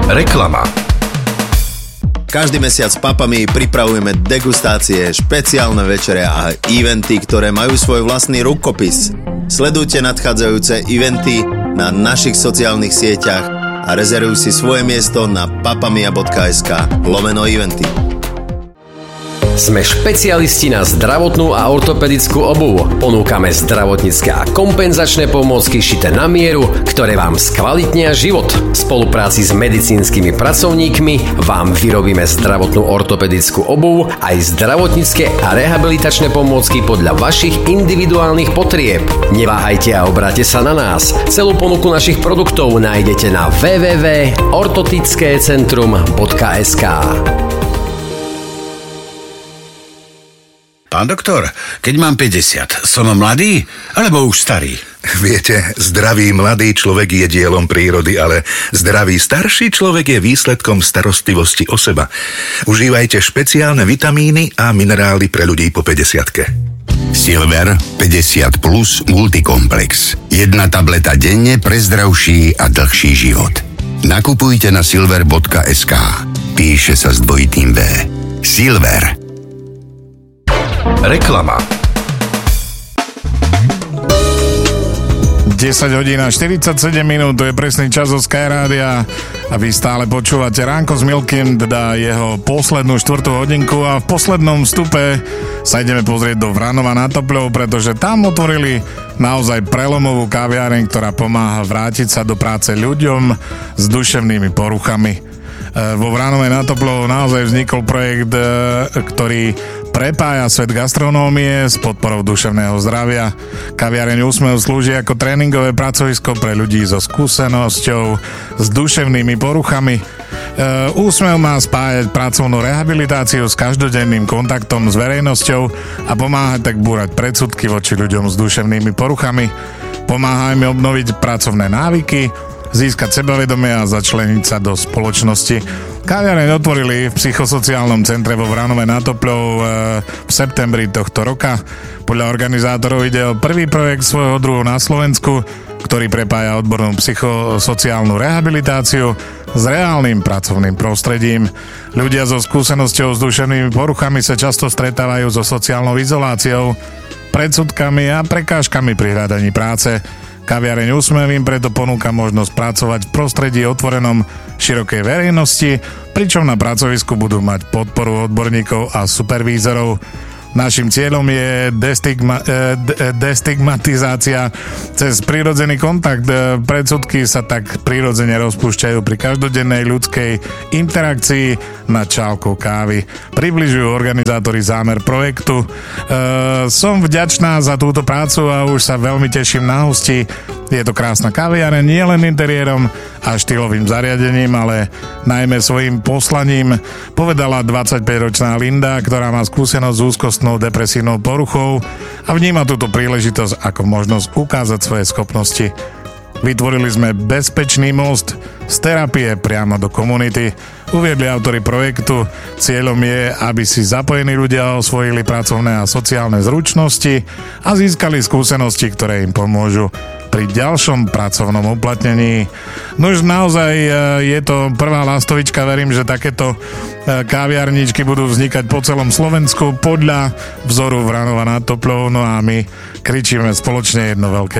Reklama. Každý mesiac s papami pripravujeme degustácie, špeciálne večere a eventy, ktoré majú svoj vlastný rukopis. Sledujte nadchádzajúce eventy na našich sociálnych sieťach a rezervuj si svoje miesto na papamia.sk/eventy. Sme špecialisti na zdravotnú a ortopedickú obuv. Ponúkame zdravotnícke a kompenzačné pomôcky šité na mieru, ktoré vám skvalitnia život. V spolupráci s medicínskymi pracovníkmi vám vyrobíme zdravotnú ortopedickú obuv aj zdravotnícke a rehabilitačné pomôcky podľa vašich individuálnych potrieb. Neváhajte a obráťte sa na nás. Celú ponuku našich produktov nájdete na www.ortotickecentrum.sk. Pán doktor, keď mám 50, som mladý alebo už starý? Viete, zdravý mladý človek je dielom prírody, ale zdravý starší človek je výsledkom starostlivosti o seba. Užívajte špeciálne vitamíny a minerály pre ľudí po 50-ke. Silver 50 plus multikomplex. 1 tableta denne pre zdravší a dlhší život. Nakupujte na silver.sk. Píše sa s dvojitým V. Silver. Reklama. 10 hodín a 47 minút, to je presný čas zo Sky Rádia a vy stále počúvate Ránko s Milkim, teda jeho poslednú 4. hodinku a v poslednom vstupe sa ideme pozrieť do Vranova nad Topľou, pretože tam otvorili naozaj prelomovú kaviareň, ktorá pomáha vrátiť sa do práce ľuďom s duševnými poruchami. Vo Vranove nad Topľou naozaj vznikol projekt, ktorý prepája svet gastronómie s podporou duševného zdravia. Kaviareň Úsmev slúži ako tréningové pracovisko pre ľudí so skúsenosťou s duševnými poruchami. Úsmev má spájať pracovnú rehabilitáciu s každodenným kontaktom s verejnosťou a pomáhať tak búrať predsudky voči ľuďom s duševnými poruchami. Pomáha im obnoviť pracovné návyky, získať sebavedomie a začleniť sa do spoločnosti. Kaviareň otvorili v psychosociálnom centre vo Vranove nad Topľou v septembri tohto roka. Podľa organizátorov ide o prvý projekt svojho druhu na Slovensku, ktorý prepája odbornú psychosociálnu rehabilitáciu s reálnym pracovným prostredím. Ľudia so skúsenosťou s duševnými poruchami sa často stretávajú so sociálnou izoláciou, predsudkami a prekážkami pri hľadaní práce. Kaviareň Úsmev im preto ponúka možnosť pracovať v prostredí otvorenom širokej verejnosti, pričom na pracovisku budú mať podporu odborníkov a supervízorov. Naším cieľom je destigmatizácia cez prirodzený kontakt. Predsudky sa tak prirodzene rozpúšťajú pri každodennej ľudskej interakcii na čálku kávy. Približujú organizátori zámer projektu. Som vďačná za túto prácu a už sa veľmi teším na hosti. Je to krásna kaviareň, nie len interiérom a štýlovým zariadením, ale najmä svojím poslaním, povedala 25-ročná Linda, ktorá má skúsenosť s úzkostnou depresívnou poruchou a vníma túto príležitosť ako možnosť ukázať svoje schopnosti. Vytvorili sme bezpečný most z terapie priamo do komunity, uviedli autori projektu. Cieľom je, aby si zapojení ľudia osvojili pracovné a sociálne zručnosti a získali skúsenosti, ktoré im pomôžu pri ďalšom pracovnom uplatnení. No už naozaj je to prvá lastovička, verím, že takéto kaviarničky budú vznikať po celom Slovensku podľa vzoru Vranova nad Topľou, no a my kričíme spoločne jedno veľké